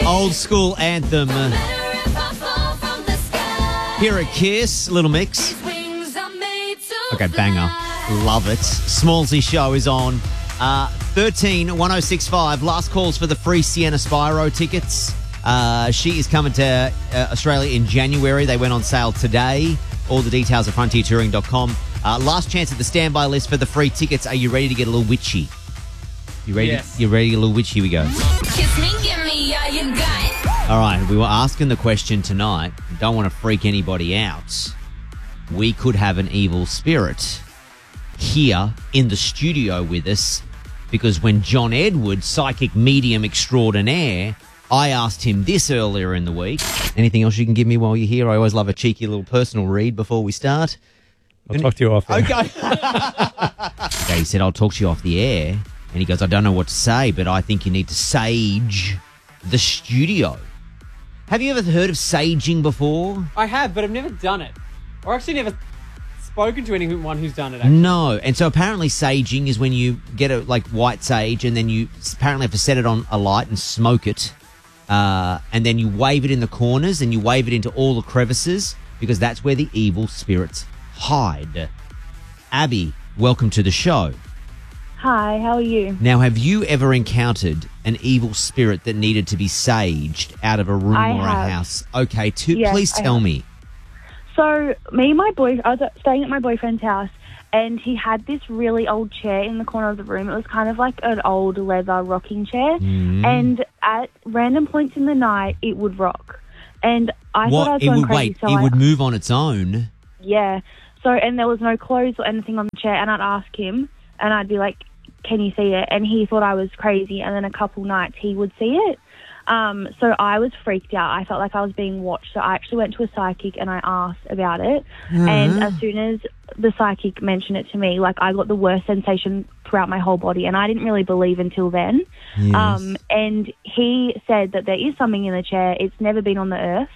Old school anthem. Here at Kiss, Little Mix. Okay, banger. Love it. Smallsy show is on. 13-1065. Last calls for the free Sienna Spyro tickets. She is coming to Australia in January. They went on sale today. All the details at frontiertouring.com. Last chance at the standby list for the free tickets. Are you ready to get a little witchy? You ready? Yes. You ready to get a little witchy? Here we go. Kiss me, give me all you got. All right, we were asking the question tonight. Don't want to freak anybody out. We could have an evil spirit here in the studio with us because when John Edwards, psychic medium extraordinaire, I asked him this earlier in the week. Anything else you can give me while you're here? I always love a cheeky little personal read before we start. I'll talk to you off there. Okay. Okay, he said, I'll talk to you off the air. And he goes, I don't know what to say, but I think you need to sage the studio. Have you ever heard of saging before? I have, but I've never done it. Or actually never spoken to anyone who's done it, actually. No. And so apparently saging is when you get a white sage and then you apparently have to set it on a light and smoke it. And then you wave it in the corners and you wave it into all the crevices because that's where the evil spirits hide. Abby, welcome to the show. Hi, how are you? Now, have you ever encountered an evil spirit that needed to be saged out of a room I or have. a house? Okay, Yes, please I tell have. me. So, I was staying at my boyfriend's house, and he had this really old chair in the corner of the room. It was kind of like an old leather rocking chair, and at random points in the night, it would rock. And I thought I was going crazy. It would move on its own. Yeah. So, and there was no clothes or anything on the chair, and I'd ask him, and I'd be like, can you see it? And he thought I was crazy, and then a couple nights he would see it. So I was freaked out. I felt like I was being watched. So I actually went to a psychic and I asked about it. And as soon as the psychic mentioned it to me, I got the worst sensation throughout my whole body, and I didn't really believe until then. Yes. And he said that there is something in the chair. It's never been on the earth.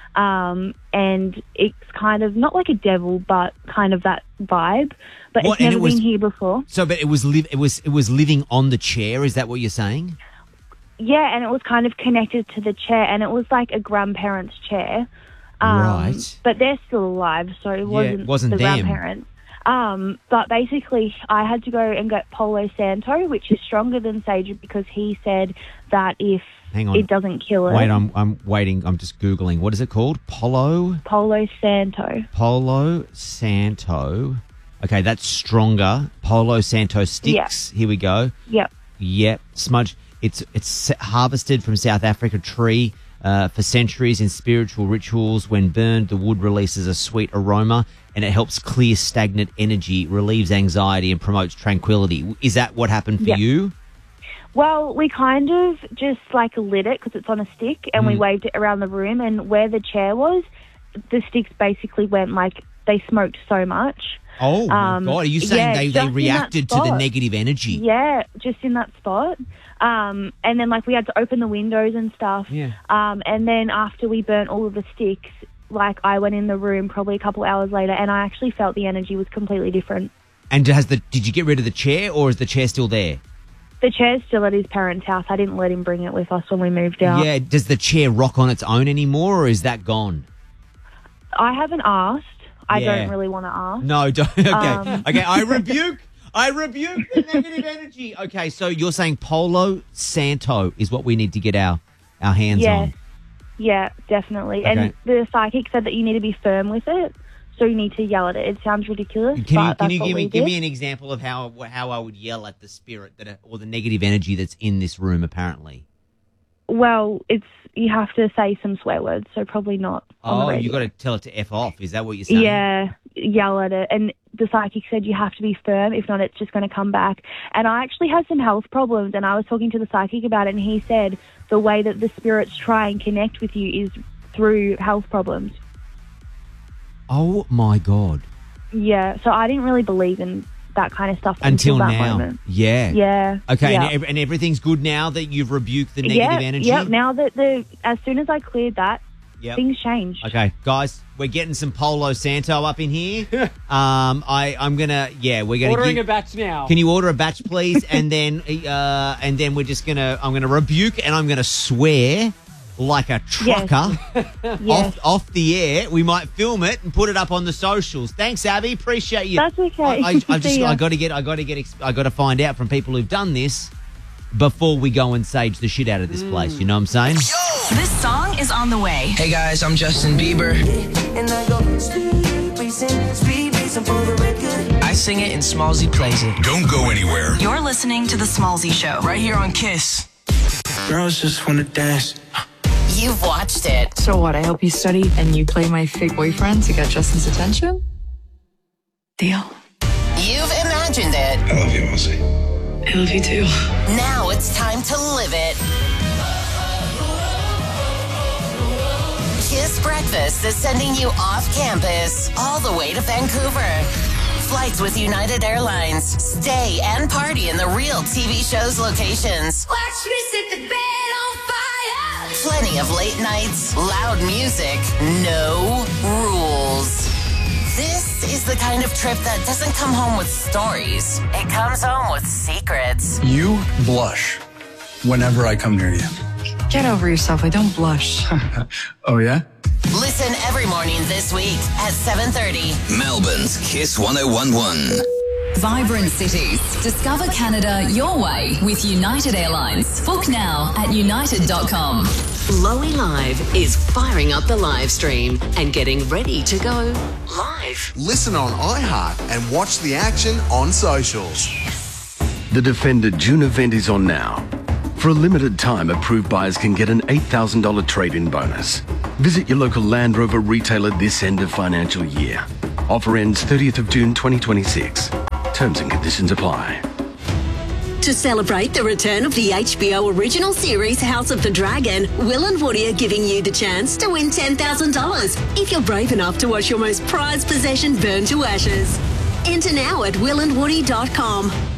And it's kind of not like a devil, but kind of that vibe. But it's never been here before. So, but it was living on the chair. Is that what you're saying? Yeah, and it was kind of connected to the chair, and it was like a grandparent's chair. Right. But they're still alive, so it wasn't the them. grandparents. But basically, I had to go and get Palo Santo, which is stronger than sage, because he said that if Hang on. it doesn't kill it. Wait, I'm waiting. I'm just Googling. What is it called? Palo Santo. Palo Santo. Okay, that's stronger. Palo Santo sticks. Here we go. Yep. Smudge. It's harvested from South Africa tree for centuries in spiritual rituals. When burned, the wood releases a sweet aroma and it helps clear stagnant energy, relieves anxiety and promotes tranquility. Is that what happened for you? Well, we kind of just lit it because it's on a stick, and we waved it around the room, and where the chair was, the sticks basically went they smoked so much. Oh, my God. Are you saying they reacted to the negative energy? Yeah, just in that spot. And then, we had to open the windows and stuff. Yeah. And then after we burnt all of the sticks, I went in the room probably a couple hours later, and I actually felt the energy was completely different. And did you get rid of the chair, or is the chair still there? The chair's still at his parents' house. I didn't let him bring it with us when we moved out. Yeah. Does the chair rock on its own anymore, or is that gone? I haven't asked. I don't really want to ask. No, don't. Okay. Okay, I rebuke the negative energy. Okay, so you're saying Palo Santo is what we need to get our hands on. Yeah, definitely. Okay. And the psychic said that you need to be firm with it, so you need to yell at it. It sounds ridiculous, Can you give me an example of how I would yell at the spirit or the negative energy that's in this room apparently? Well, you have to say some swear words, so probably not on the radio. You got to tell it to F off. Is that what you're saying? Yeah, yell at it. And the psychic said you have to be firm. If not, it's just going to come back. And I actually had some health problems, and I was talking to the psychic about it, and he said the way that the spirits try and connect with you is through health problems. Oh, my God. Yeah, so I didn't really believe in that kind of stuff until that now. moment. Yeah. Okay, Yeah. and everything's good now that you've rebuked the negative energy? Yeah, now that as soon as I cleared that, things changed. Okay, guys, we're getting some Palo Santo up in here. I'm gonna, we're gonna ordering a batch now. Can you order a batch, please? And then we're just I'm gonna rebuke and I'm gonna swear like a trucker Yes. off the air. We might film it and put it up on the socials. Thanks, Abby. Appreciate you. That's okay. I See ya. got to find out from people who've done this before we go and sage the shit out of this place. You know what I'm saying? This song is on the way. Hey guys, I'm Justin Bieber. I sing it and Smallzy plays it. Don't go anywhere. You're listening to The Smallzy Show. Right here on Kiss. Girls just wanna dance. You've watched it. So what, I help you study and you play my fake boyfriend to get Justin's attention? Deal. You've imagined it. I love you, Ozzy. I love you too. Now it's time to live it. Kiss Breakfast is sending you off campus all the way to Vancouver. Flights with United Airlines. Stay and party in the real TV show's locations. Watch me set the bed on fire. Plenty of late nights, loud music, no rules. This is the kind of trip that doesn't come home with stories. It comes home with secrets. You blush whenever I come near you. Get over yourself. I don't blush. Oh, yeah? Listen every morning this week at 7:30. Melbourne's Kiss 1011. Vibrant cities. Discover Canada your way with United Airlines. Book now at united.com. Lowy Live is firing up the live stream and getting ready to go live. Listen on iHeart and watch the action on socials. The Defender June event is on now. For a limited time, approved buyers can get an $8,000 trade-in bonus. Visit your local Land Rover retailer this end of financial year. Offer ends 30th of June 2026. Terms and conditions apply. To celebrate the return of the HBO original series House of the Dragon, Will and Woody are giving you the chance to win $10,000 if you're brave enough to watch your most prized possession burn to ashes. Enter now at willandwoody.com.